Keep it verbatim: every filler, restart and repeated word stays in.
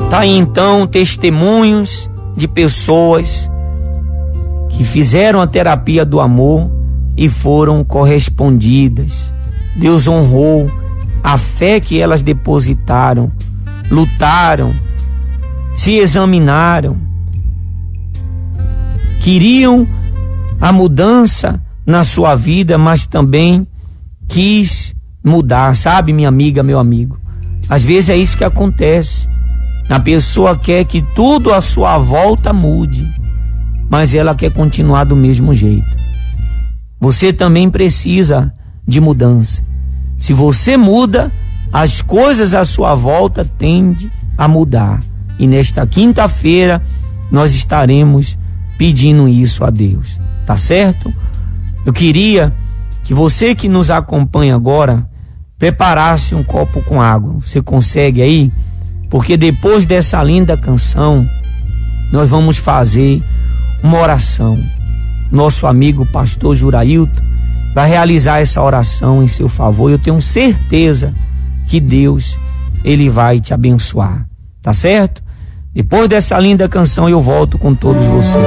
Tá aí então testemunhos de pessoas que fizeram a terapia do amor e foram correspondidas. Deus honrou a fé que elas depositaram, lutaram, se examinaram, queriam a mudança na sua vida, mas também quis mudar, sabe, minha amiga, meu amigo? Às vezes é isso que acontece. A pessoa quer que tudo à sua volta mude, mas ela quer continuar do mesmo jeito. Você também precisa de mudança. Se você muda, as coisas à sua volta tendem a mudar. E nesta quinta-feira nós estaremos pedindo isso a Deus, tá certo? Eu queria que você que nos acompanha agora preparasse um copo com água. Você consegue aí? Porque depois dessa linda canção nós vamos fazer uma oração. Nosso amigo pastor Jurailton vai realizar essa oração em seu favor. Eu tenho certeza que Deus, ele vai te abençoar, tá certo? Depois dessa linda canção eu volto com todos vocês.